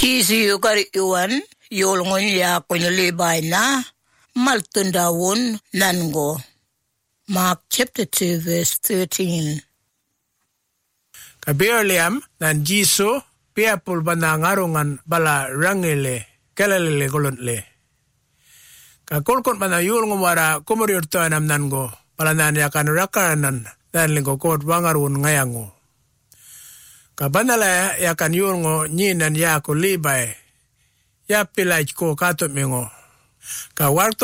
Isi yukari iwan, yolngon ya kunyalibay na, maltundawon nango. Mark chapter 2 verse 13. Kabirliam nan Jisu piapul banangarungan bala rangile kalalile golontle. Kakulkot mana yul ngumara kumuriurto anam nango palanan yakan rakanan dan lingko kot wangarun ngayango. Kabanala yakan yul ngo nyinan yaku libay yapilay ko katot mingo. Kawarto